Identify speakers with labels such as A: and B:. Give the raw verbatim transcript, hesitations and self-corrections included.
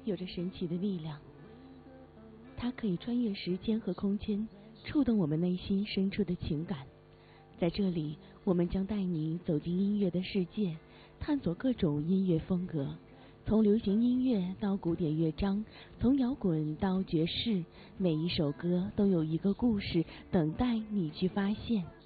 A: 有着神奇的力量，它可以穿越时间和空间，触动我们内心深处的情感。在这里，我们将带你走进音乐的世界，探索各种音乐风格，从流行音乐到古典乐章，从摇滚到爵士，每一首歌都有一个故事等待你去发现。